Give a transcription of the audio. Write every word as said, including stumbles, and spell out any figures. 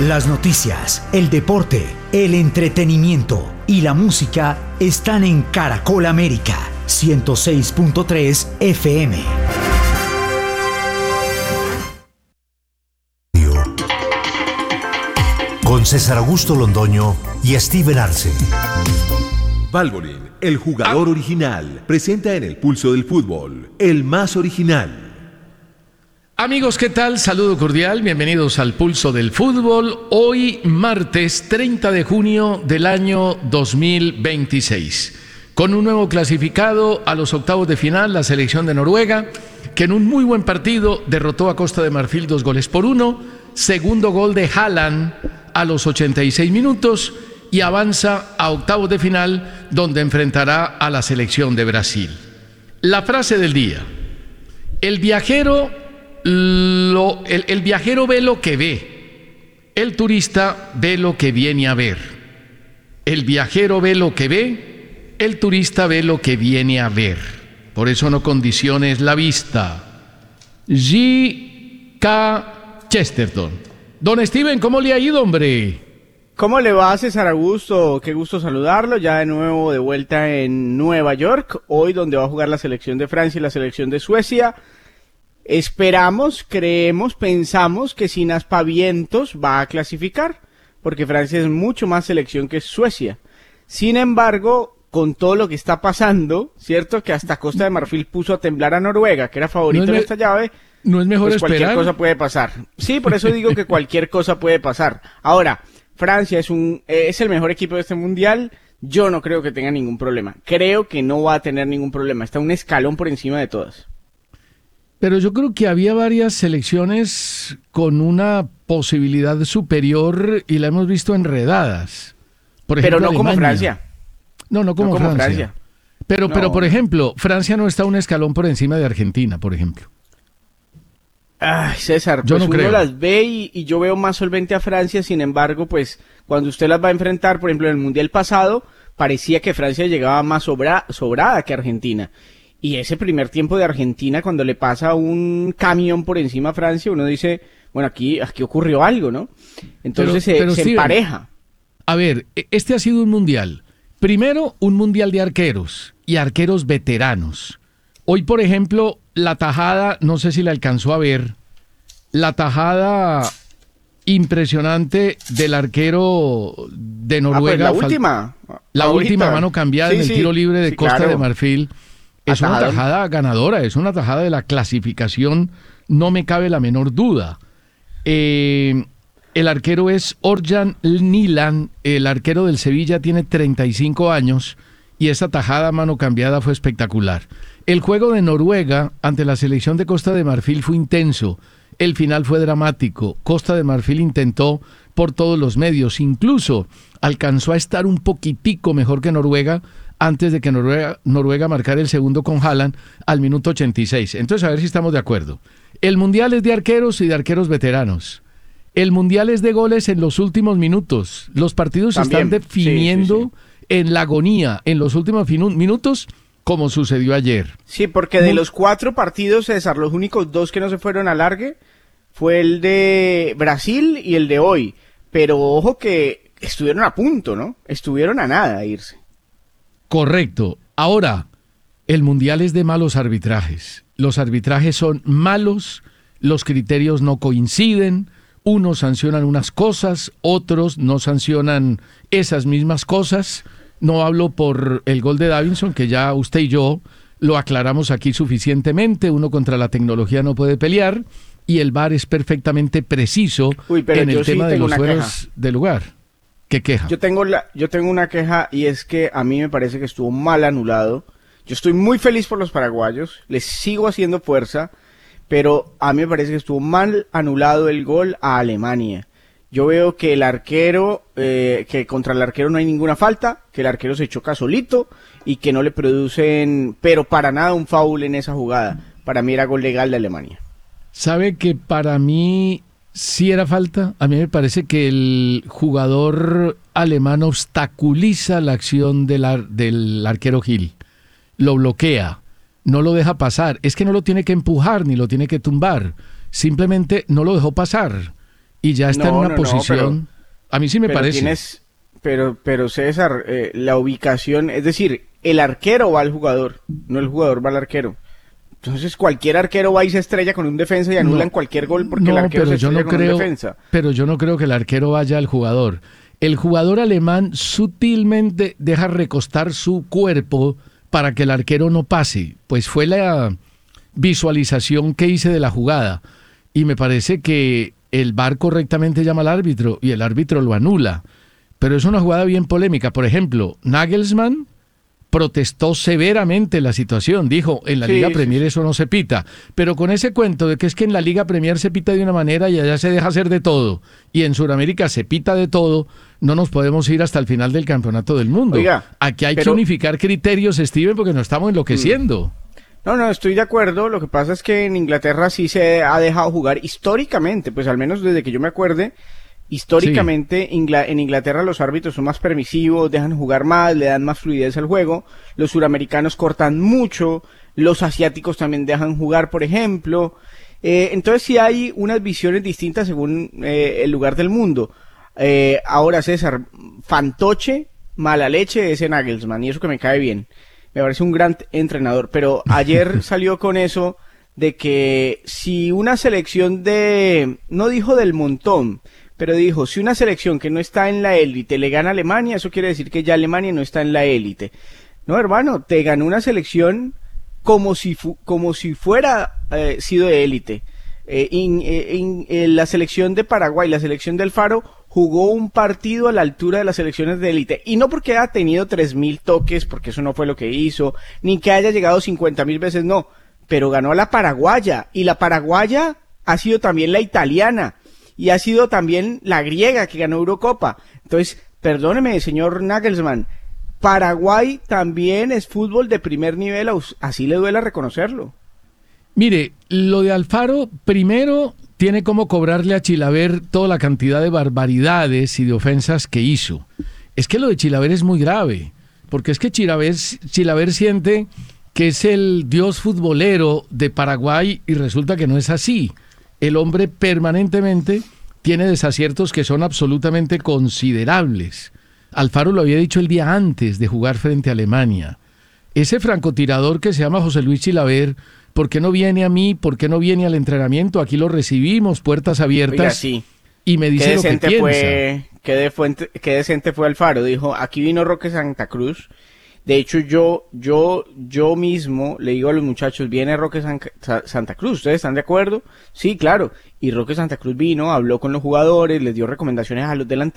Las noticias, el deporte, el entretenimiento y la música están en Caracol América, ciento seis punto tres F M. Con César Augusto Londoño y Steven Arce. Valvoline, el jugador original, presenta en el pulso del fútbol, el más original. Amigos, ¿qué tal? Saludo cordial, bienvenidos al Pulso del Fútbol. Hoy martes treinta de junio del año dos mil veintiséis. Con un nuevo clasificado a los octavos de final, la selección de Noruega, que en un muy buen partido derrotó a Costa de Marfil dos goles por uno. Segundo gol de Haaland a los ochenta y seis minutos y avanza a octavos de final, donde enfrentará a la selección de Brasil. La frase del día: el viajero, lo, el, el viajero ve lo que ve, el turista ve lo que viene a ver. El viajero ve lo que ve, el turista ve lo que viene a ver. Por eso no condiciones la vista. G K Chesterton. Don Steven, ¿cómo le ha ido, hombre? ¿Cómo le va, César Augusto? Qué gusto saludarlo, ya de nuevo de vuelta en Nueva York, hoy donde va a jugar la selección de Francia y la selección de Suecia. Esperamos, creemos, pensamos que sin aspavientos va a clasificar, porque Francia es mucho más selección que Suecia. Sin embargo, con todo lo que está pasando, ¿cierto? Que hasta Costa de Marfil puso a temblar a Noruega, que era favorito no en me... esta llave. No es mejor pues esperar. Cualquier cosa puede pasar. Sí, por eso digo que cualquier cosa puede pasar. Ahora, Francia es un es el mejor equipo de este mundial. Yo no creo que tenga ningún problema. Creo que no va a tener ningún problema. Está un escalón por encima de todas. Pero yo creo que había varias selecciones con una posibilidad superior y la hemos visto enredadas. Por ejemplo, pero no Alemania. como Francia. No, no como, no como Francia. Francia. Pero, no. pero, por ejemplo, Francia no está un escalón por encima de Argentina, por ejemplo. Ay, César, yo pues no uno creo. las ve y, y yo veo más solvente a Francia. Sin embargo, pues cuando usted las va a enfrentar, por ejemplo, en el Mundial pasado, parecía que Francia llegaba más sobra, sobrada que Argentina. Y ese primer tiempo de Argentina, cuando le pasa un camión por encima a Francia, uno dice, bueno, aquí, aquí ocurrió algo, ¿no? Entonces pero, se, pero se Steven, empareja. A ver, este ha sido un mundial. Primero, un mundial de arqueros y arqueros veteranos. Hoy, por ejemplo, la tajada, no sé si la alcanzó a ver, la tajada impresionante del arquero de Noruega. Ah, pues la última. La Ahorita. última mano cambiada sí, en el sí, tiro libre de sí, Costa claro. de Marfil. Es Atajadón. una tajada ganadora, es una tajada de la clasificación, no me cabe la menor duda. Eh, el arquero es Orjan Nilan, el arquero del Sevilla, tiene treinta y cinco años y esa tajada a mano cambiada fue espectacular. El juego de Noruega ante la selección de Costa de Marfil fue intenso, el final fue dramático. Costa de Marfil intentó por todos los medios, incluso alcanzó a estar un poquitico mejor que Noruega antes de que Noruega, Noruega marcara el segundo con Haaland al minuto ochenta y seis. Entonces, a ver si estamos de acuerdo. El mundial es de arqueros y de arqueros veteranos. El mundial es de goles en los últimos minutos. Los partidos se están definiendo sí, sí, sí. en la agonía, en los últimos finu- minutos, como sucedió ayer. Sí, porque de los cuatro partidos, César, los únicos dos que no se fueron a largue fue el de Brasil y el de hoy. Pero ojo que estuvieron a punto, ¿no? Estuvieron a nada de irse. Correcto. Ahora, el mundial es de malos arbitrajes. Los arbitrajes son malos, los criterios no coinciden, unos sancionan unas cosas, otros no sancionan esas mismas cosas. No hablo por el gol de Davinson, que ya usted y yo lo aclaramos aquí suficientemente. Uno contra la tecnología no puede pelear y el V A R es perfectamente preciso Uy, pero en el yo tema sí de tengo los una fueros queja. de lugar. ¿Qué queja? Yo tengo, la, yo tengo una queja y es que a mí me parece que estuvo mal anulado. Yo estoy muy feliz por los paraguayos, les sigo haciendo fuerza, pero a mí me parece que estuvo mal anulado el gol a Alemania. Yo veo que el arquero, eh, que contra el arquero no hay ninguna falta, que el arquero se choca solito y que no le producen, pero para nada un foul en esa jugada. Para mí era gol legal de Alemania. ¿Sabe que para mí sí era falta? A mí me parece que el jugador alemán obstaculiza la acción del, ar- del arquero Gil. Lo bloquea, no lo deja pasar. Es que no lo tiene que empujar ni lo tiene que tumbar. Simplemente no lo dejó pasar. y ya está No, en una no, no, posición, pero- a mí sí me pero parece. tienes, pero, pero César, eh, la ubicación, es decir, el arquero va al jugador, no el jugador va al arquero. Entonces cualquier arquero va y se estrella con un defensa y anulan No, cualquier gol porque no, el arquero pero se yo estrella no con creo, un defensa. pero yo no creo que el arquero vaya al jugador. El jugador alemán sutilmente deja recostar su cuerpo para que el arquero no pase. Pues fue la visualización que hice de la jugada. Y me parece que el V A R correctamente llama al árbitro y el árbitro lo anula. Pero es una jugada bien polémica. Por ejemplo, Nagelsmann protestó severamente la situación. Dijo, en la Sí, Liga sí, Premier sí. eso no se pita. Pero con ese cuento de que es que en la Liga Premier se pita de una manera y allá se deja hacer de todo, y en Sudamérica se pita de todo, no nos podemos ir hasta el final del Campeonato del Mundo. Oiga, Aquí hay pero- que unificar criterios, Steven, porque nos estamos enloqueciendo. No, no, estoy de acuerdo. Lo que pasa es que en Inglaterra sí se ha dejado jugar históricamente, pues al menos desde que yo me acuerde, históricamente Ingla- en Inglaterra los árbitros son más permisivos, dejan jugar más, le dan más fluidez al juego. Los suramericanos cortan mucho, los asiáticos también dejan jugar, por ejemplo. Eh, entonces sí hay unas visiones distintas según eh, el lugar del mundo. Eh, ahora, César, fantoche, mala leche ese Nagelsmann, y eso que me cae bien. Me parece un gran t- entrenador, pero ayer salió con eso de que si una selección de, no dijo del montón, pero dijo, si una selección que no está en la élite le gana a Alemania, eso quiere decir que ya Alemania no está en la élite. No, hermano, te ganó una selección como si, fu- como si fuera eh, sido de élite. Eh, in- eh, in- eh, la selección de Paraguay, la selección del Faro, jugó un partido a la altura de las selecciones de élite. Y no porque haya tenido tres mil toques, porque eso no fue lo que hizo, ni que haya llegado cincuenta mil veces, no. Pero ganó a la paraguaya. Y la paraguaya ha sido también la italiana. Y ha sido también la griega que ganó Eurocopa. Entonces, perdóneme, señor Nagelsmann, Paraguay también es fútbol de primer nivel, aus- así le duele reconocerlo. Mire, lo de Alfaro, primero tiene como cobrarle a Chilaver toda la cantidad de barbaridades y de ofensas que hizo. Es que lo de Chilaver es muy grave, porque es que Chilaver, Chilaver siente que es el dios futbolero de Paraguay y resulta que no es así. El hombre permanentemente tiene desaciertos que son absolutamente considerables. Alfaro lo había dicho el día antes de jugar frente a Alemania. Ese francotirador que se llama José Luis Chilaver, ¿por qué no viene a mí? ¿Por qué no viene al entrenamiento? Aquí lo recibimos, puertas abiertas. Oiga, sí. Y me Qué dice lo que decente piensa. fue, qué, de fuente- qué decente fue Alfaro. Dijo, aquí vino Roque Santa Cruz. De hecho, yo, yo, yo mismo le digo a los muchachos, viene Roque San- Sa- Santa Cruz, ¿ustedes están de acuerdo? Sí, claro. Y Roque Santa Cruz vino, habló con los jugadores, les dio recomendaciones a los delanteros.